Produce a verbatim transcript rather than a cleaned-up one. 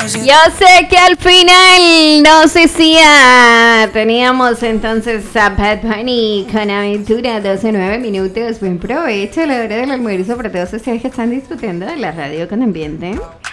Yo sé que al final no sé si ah, teníamos entonces a Bad Bunny con Aventura, doce nueve minutos. Buen provecho a la hora del almuerzo para todos ustedes que están disfrutando de la radio con ambiente.